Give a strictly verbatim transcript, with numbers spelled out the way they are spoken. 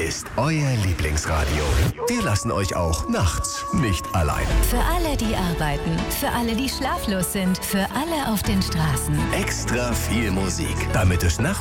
ist euer Lieblingsradio. Wir lassen euch auch nachts nicht allein. Für alle, die arbeiten, für alle, die schlaflos sind, für alle auf den Straßen. Extra viel Musik, damit es nachts